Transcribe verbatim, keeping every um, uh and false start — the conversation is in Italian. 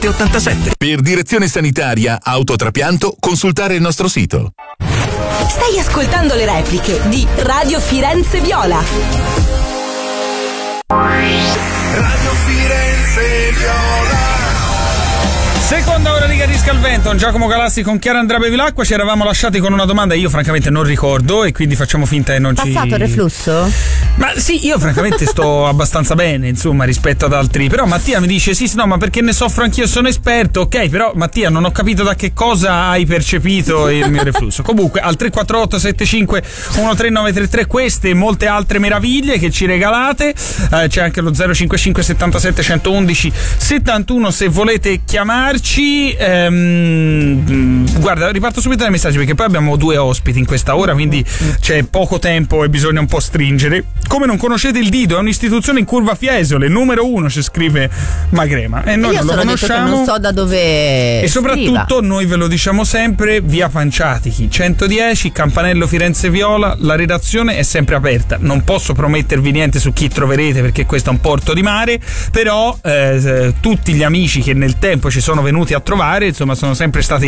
ottantasette. Per direzione sanitaria, autotrapianto, consultare il nostro sito. Stai ascoltando le repliche di Radio Firenze Viola. Radio Firenze Viola. Seconda ora di Carisca al Vento, Giacomo Galassi con Chiara Andrea Bevilacqua. Ci eravamo lasciati con una domanda, io francamente non ricordo e quindi facciamo finta che non ci... Passato il reflusso? Ma sì, io francamente sto abbastanza bene, insomma, rispetto ad altri. Però Mattia mi dice sì, sì, no, ma perché ne soffro anch'io, sono esperto. Ok, però Mattia, non ho capito da che cosa hai percepito il mio reflusso. Comunque al tre quattro otto sette cinque uno tre nove tre tre queste e molte altre meraviglie che ci regalate. eh, C'è anche lo zero cinque cinque settantasette centoudici settantuno se volete chiamarci. Ehm, guarda, riparto subito dai messaggi perché poi abbiamo due ospiti in questa ora, quindi c'è poco tempo e bisogna un po' stringere. Come non conoscete il Dido? È un'istituzione in Curva Fiesole, numero uno, ci scrive Magrema. E noi Io non lo conosciamo. Non so da dove. E soprattutto scriva. Noi ve lo diciamo sempre: via Panciatichi centodieci, Campanello Firenze Viola. La redazione è sempre aperta. Non posso promettervi niente su chi troverete perché questo è un porto di mare, però eh, tutti gli amici che nel tempo ci sono venuti a trovare, insomma, sono sempre stati